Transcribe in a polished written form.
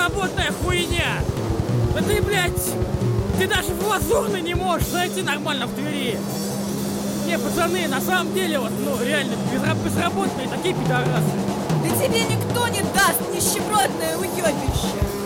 безработная хуйня! Да ты, блядь, ты даже в Лазурный не можешь зайти нормально в Твери! Не, пацаны, на самом деле, вот, реально, безработные такие пидорасы! Да тебе никто не даст, нищебродное уебище!